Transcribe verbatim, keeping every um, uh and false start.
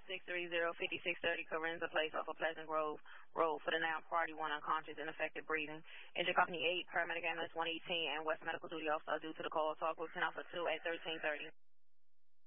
six three zero, five six three zero, Carenza Place off of Pleasant Grove Road for the now party one unconscious, ineffective breathing. Engine Company eight, paramedic ambulance one eighteen, and West Medical Duty Officer due to the call. Talk with ten Alpha two at thirteen thirty.